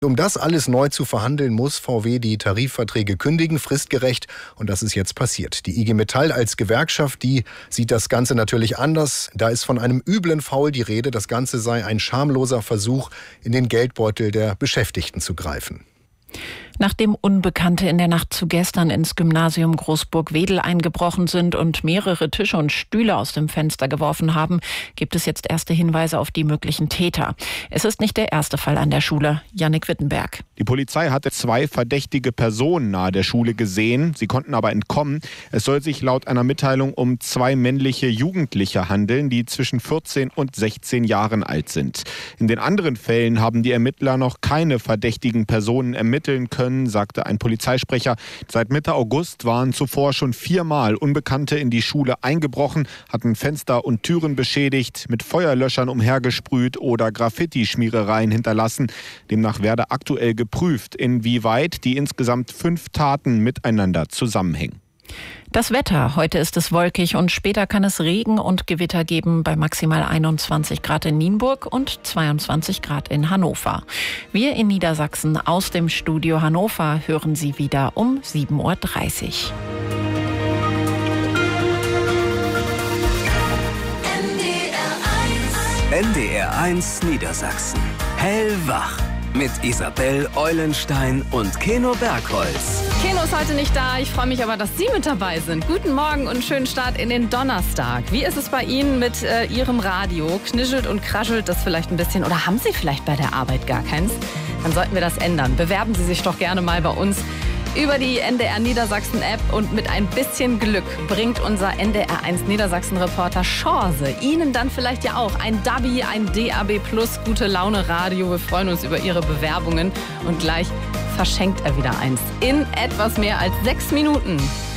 Um das alles neu zu verhandeln, muss VW die Tarifverträge kündigen, fristgerecht. Und das ist jetzt passiert. Die IG Metall als Gewerkschaft, die sieht das Ganze natürlich anders. Da ist von einem üblen Faul die Rede. Das Ganze sei ein schamloser Versuch, in den Geldbeutel der Beschäftigten zu greifen. Nachdem Unbekannte in der Nacht zu gestern ins Gymnasium Großburg-Wedel eingebrochen sind und mehrere Tische und Stühle aus dem Fenster geworfen haben, gibt es jetzt erste Hinweise auf die möglichen Täter. Es ist nicht der erste Fall an der Schule. Jannik Wittenberg. Die Polizei hatte 2 verdächtige Personen nahe der Schule gesehen. Sie konnten aber entkommen. Es soll sich laut einer Mitteilung um 2 männliche Jugendliche handeln, die zwischen 14 und 16 Jahren alt sind. In den anderen Fällen haben die Ermittler noch keine verdächtigen Personen ermitteln können, sagte ein Polizeisprecher. Seit Mitte August waren zuvor schon 4-mal Unbekannte in die Schule eingebrochen, hatten Fenster und Türen beschädigt, mit Feuerlöschern umhergesprüht oder Graffiti-Schmierereien hinterlassen. Demnach werde aktuell geprüft, inwieweit die insgesamt 5 Taten miteinander zusammenhängen. Das Wetter. Heute ist es wolkig und später kann es Regen und Gewitter geben bei maximal 21 Grad in Nienburg und 22 Grad in Hannover. Wir in Niedersachsen aus dem Studio Hannover hören Sie wieder um 7:30 Uhr. NDR 1 Niedersachsen. Hellwach. Mit Isabel Eulenstein und Keno Bergholz. Keno ist heute nicht da, ich freue mich aber, dass Sie mit dabei sind. Guten Morgen und schönen Start in den Donnerstag. Wie ist es bei Ihnen mit Ihrem Radio? Knischelt und kraschelt das vielleicht ein bisschen oder haben Sie vielleicht bei der Arbeit gar keins? Dann sollten wir das ändern. Bewerben Sie sich doch gerne mal bei uns über die NDR Niedersachsen App und mit ein bisschen Glück bringt unser NDR 1 Niedersachsen Reporter Chance Ihnen dann vielleicht ja auch ein DABI, ein DAB Plus Gute Laune Radio. Wir freuen uns über Ihre Bewerbungen und gleich verschenkt er wieder eins in etwas mehr als 6 Minuten.